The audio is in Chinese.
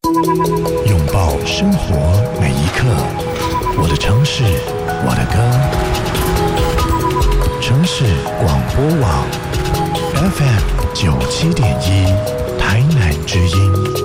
拥抱生活每一刻，我的城市，我的歌。城市广播网 FM 97.1，台南之音。